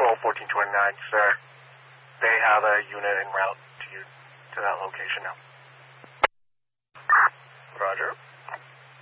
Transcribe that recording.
Patrol 1429, sir. They have a unit en route to that location now.